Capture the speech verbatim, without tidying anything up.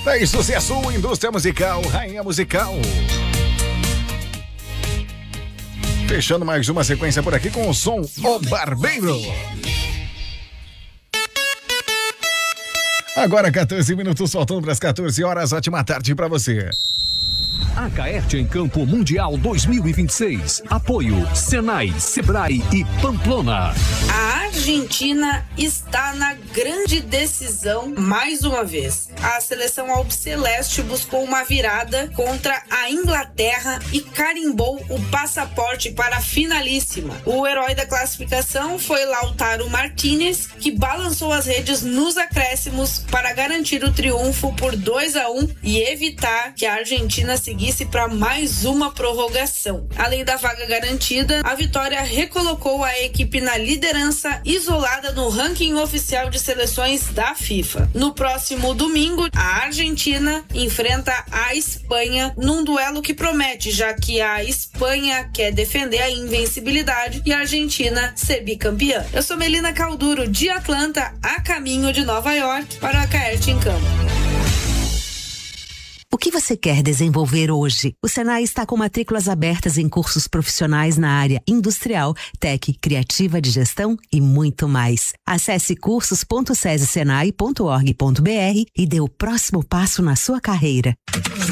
É sucesso, indústria musical, rainha musical. Fechando mais uma sequência por aqui com o som O Barbeiro. Agora quatorze minutos, faltando para as quatorze horas. Ótima tarde para você. A Caerte em Campo Mundial dois mil e vinte e seis. Apoio Senai, Sebrae e Pamplona. A Argentina está na grande decisão mais uma vez. A seleção albiceleste buscou uma virada contra a Inglaterra e carimbou o passaporte para a finalíssima. O herói da classificação foi Lautaro Martínez, que balançou as redes nos acréscimos para garantir o triunfo por dois a um e evitar que a Argentina seguisse para mais uma prorrogação. Além da vaga garantida, a vitória recolocou a equipe na liderança, isolada no ranking oficial de seleções da FIFA. No próximo domingo, a Argentina enfrenta a Espanha num duelo que promete, já que a Espanha quer defender a invencibilidade e a Argentina ser bicampeã. Eu sou Melina Calduro, de Atlanta, a caminho de Nova York, para a Caerte em Campo. O que você quer desenvolver hoje? O Senai está com matrículas abertas em cursos profissionais na área industrial, tech, criativa de gestão e muito mais. Acesse cursos ponto sesi senai ponto org ponto br e dê o próximo passo na sua carreira.